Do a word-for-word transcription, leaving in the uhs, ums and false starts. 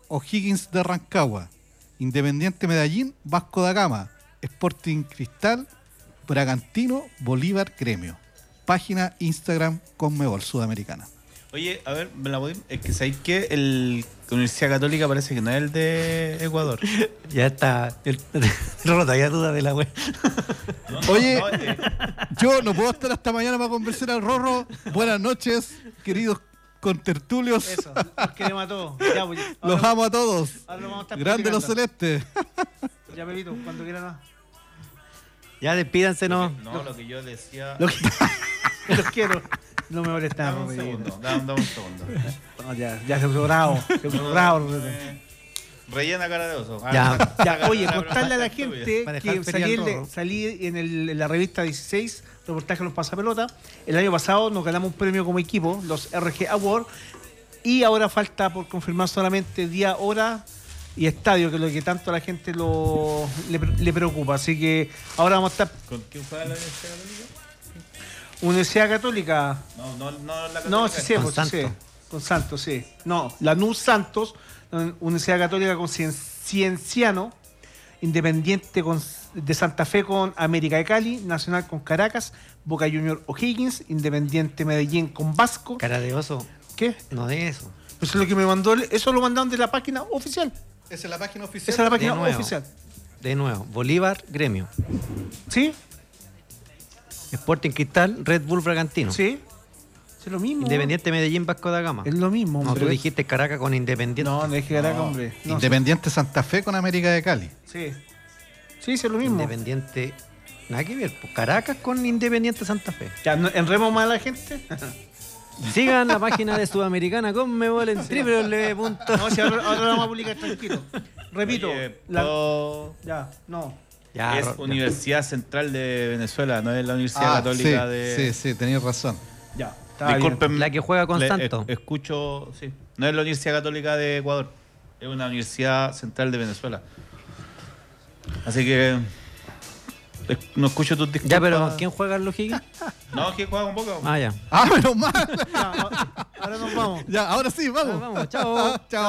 O'Higgins de Rancagua. Independiente Medellín, Vasco da Gama. Sporting Cristal, Bragantino, Bolívar, Gremio. Página Instagram Conmebol Sudamericana. Oye, a ver, ¿me la voy? Es que ¿sabéis qué? El, la Universidad Católica parece que no es el de Ecuador. Ya está. Rota, ya duda de la web. No, no, Oye, no, eh, yo no puedo estar hasta mañana para conversar al Rorro. Buenas noches, queridos contertulios. Eso, los queremos a todos. Ya, pues, Los ahora- amo a todos. ahora lo vamos a estar Grande los publicando. celestes. Ya, Pepito, cuando quieran. ¿No? Ya despídanse, ¿no? no, lo que yo decía. Lo que- los quiero. No me molestes, Dame un Pepito. segundo, dame, dame un segundo. No, ya, ya se puso bravo. Se puso bravo. Eh, Rellena cara de oso. Ah, Ya. saca- Ya, saca oye, la contarle a la pregunta gente Para dejar que feliz salí, al en- Rorro. salí en, el- en la revista dieciséis, reportaje de los pasapelota. El año pasado nos ganamos un premio como equipo, los R G Awards, y ahora falta por confirmar solamente día, hora y estadio, que es lo que tanto a la gente lo, le, le preocupa. Así que ahora vamos a estar. ¿Con quién juega la Universidad Católica? Universidad Católica. No, no, no la Católica. No, sí sé, Con pues, sí sé. Santos. Con Santos, sí. No, Lanús Santos, eh, Universidad Católica con Cien- Cienciano, Independiente con, de Santa Fe con América de Cali, Nacional con Caracas, Boca Junior O'Higgins, Independiente Medellín con Vasco. Cara de oso. ¿Qué? No de eso. Pues eso es lo que me mandó, el- eso lo mandaron de la página oficial. Esa es la página oficial. Esa es la página de nuevo. oficial. De nuevo. Bolívar, Gremio. ¿Sí? Sporting Cristal, Red Bull Bragantino. ¿Sí? Es lo mismo. Independiente Medellín, Vasco da Gama. Es lo mismo, No, hombre. tú dijiste Caracas con Independiente. No, no dije Caracas, No. hombre. No, Independiente Santa Fe con América de Cali. sí. Sí, sí, es lo mismo. Independiente. Nada que ver. Pues Caracas con Independiente Santa Fe. Ya, ¿no- ¿enremo más a la gente? Sigan la página de Sudamericana Conmebol en w punto No, si ahora, ahora lo vamos a publicar tranquilo. Repito, Oye, la- todo- ya, no. Ya, es Ro- ya. Universidad Central de Venezuela, no es la Universidad Ah, Católica sí, de. sí, sí, tenías razón. Ya, está bien. Disculpen. La que juega con le- Santos. es- escucho, sí. No es la Universidad Católica de Ecuador, es una Universidad Central de Venezuela. Así que es- no escucho tus disculpas. Ya, pero ¿quién juega en los Higgins? No, que juega un poco. Ah, ya. Ah, menos mal. Ya, ahora nos vamos. Ya, ahora sí, vamos. Vamos, chao. Chao.